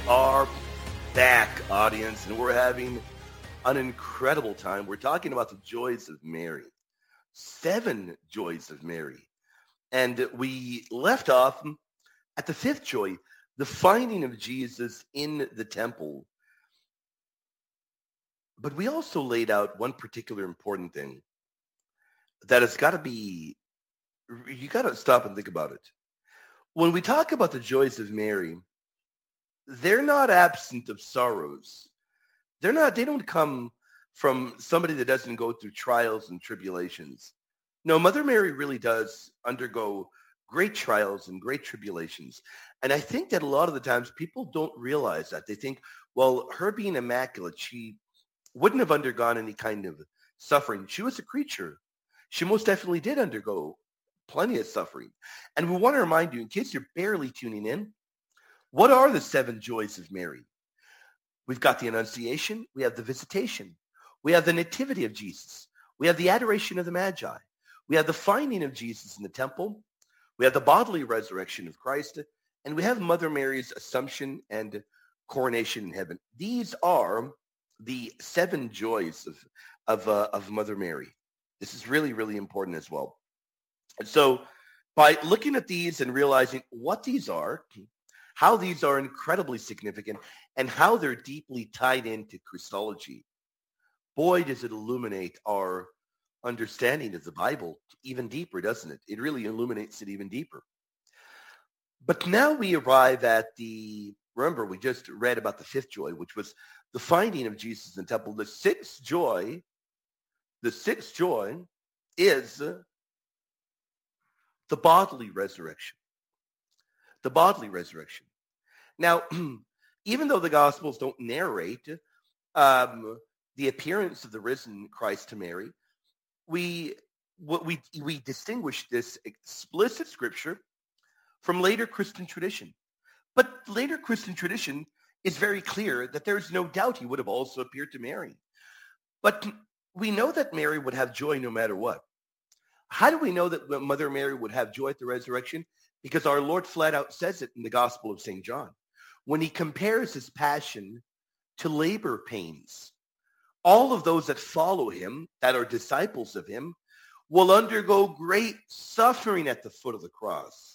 are back, audience, and we're having an incredible time. We're talking about the joys of Mary, 7 joys of Mary. And we left off at the 5th joy, the finding of Jesus in the temple. But we also laid out one particular important thing that has got to be, you got to stop and think about it. When we talk about the joys of Mary, they're not absent of sorrows. They don't come from somebody that doesn't go through trials and tribulations. No, Mother Mary really does undergo great trials and great tribulations. And I think that a lot of the times people don't realize that. They think, well, her being immaculate, she wouldn't have undergone any kind of suffering. She was a creature. She most definitely did undergo plenty of suffering. And we want to remind you, in case you're barely tuning in, what are the 7 joys of Mary? We've got the Annunciation. We have the Visitation. We have the Nativity of Jesus. We have the Adoration of the Magi. We have the finding of Jesus in the temple. We have the bodily resurrection of Christ. And we have Mother Mary's Assumption and coronation in heaven. These are the 7 joys of Mother Mary. This is really, really important as well. And so by looking at these and realizing what these are, how these are incredibly significant, and how they're deeply tied into Christology, boy, does it illuminate our understanding of the Bible even deeper, doesn't it? It really illuminates it even deeper. But now we arrive at remember, we just read about the 5th joy, which was the finding of Jesus in the temple. The sixth joy is the bodily resurrection. The bodily resurrection. Now, even though the Gospels don't narrate the appearance of the risen Christ to Mary, we distinguish this explicit scripture from later Christian tradition. But later Christian tradition is very clear that there is no doubt he would have also appeared to Mary. But we know that Mary would have joy no matter what. How do we know that Mother Mary would have joy at the resurrection? Because our Lord flat out says it in the Gospel of St. John, when he compares his passion to labor pains. All of those that follow him, that are disciples of him, will undergo great suffering at the foot of the cross.